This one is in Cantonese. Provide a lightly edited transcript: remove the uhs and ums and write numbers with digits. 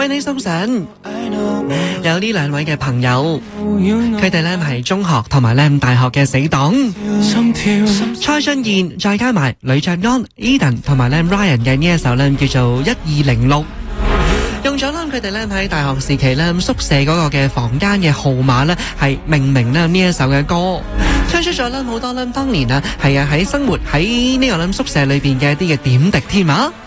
為你送上有呢兩位嘅朋友，佢哋咧係中學同埋咧大學嘅死黨，蔡俊彥再加埋呂爵安、Eden 同埋咧 Ryan 嘅呢一首咧叫做1206，用咗啦佢哋咧喺大學時期咧宿舍嗰個嘅房間嘅號碼咧係命名咧呢一首嘅歌，唱出咗啦好多啦當年啊係啊喺生活喺呢個宿舍裏邊嘅一啲嘅點滴添啊！